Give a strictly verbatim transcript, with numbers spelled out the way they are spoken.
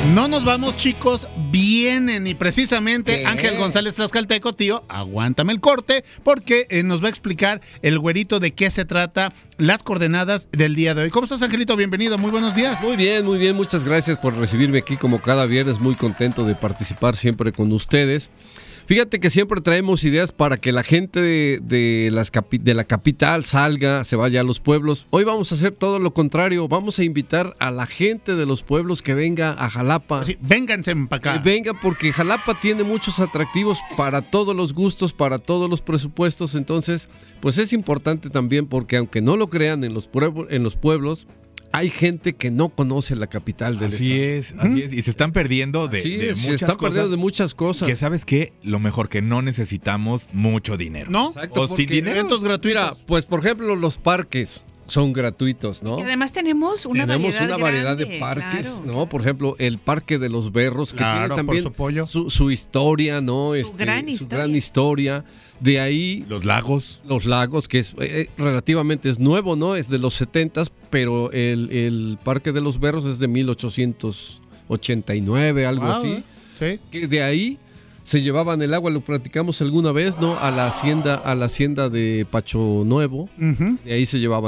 No nos vamos, chicos, vienen y precisamente ¿Qué? Ángel González Tlaxcalteco, tío, aguántame el corte porque eh, nos va a explicar el güerito de qué se trata, las coordenadas del día de hoy. ¿Cómo estás, Angelito? Bienvenido, muy buenos días. Muy bien, muy bien, muchas gracias por recibirme aquí como cada viernes, muy contento de participar siempre con ustedes. Fíjate que siempre traemos ideas para que la gente de, de, las capi, de la capital salga, se vaya a los pueblos. Hoy vamos a hacer todo lo contrario, vamos a invitar a la gente de los pueblos que venga a Jalapa. Sí, vénganse para acá. Eh, venga, porque Jalapa tiene muchos atractivos para todos los gustos, para todos los presupuestos, entonces pues es importante también porque aunque no lo crean en los, pueblos, en los pueblos, hay gente que no conoce la capital del así estado. es, así ¿Mm? es, y se están perdiendo de, sí, de se muchas están cosas. perdiendo de muchas cosas. Que sabes qué, lo mejor que no necesitamos mucho dinero. ¿No? Exacto, o porque sin dinero. Eventos gratuitos. Mira, pues por ejemplo los parques son gratuitos, ¿no? Y además tenemos una Tenemos variedad una variedad grande, de parques, claro, ¿no? claro. Por ejemplo, el Parque de los Berros, que Claro, tiene también por su pollo. su, su historia, ¿no? Su Este, gran su historia. gran historia. De ahí Los lagos. los lagos, que es eh, relativamente es nuevo, ¿no? Es de los setentas, pero el, el Parque de los Berros es de mil ochocientos ochenta y nueve, algo Wow, así. ¿eh? Sí. Que de ahí se llevaban el agua, lo platicamos alguna vez, ¿no? A la hacienda, a la hacienda de Pacho Nuevo. Uh-huh. De ahí se llevaban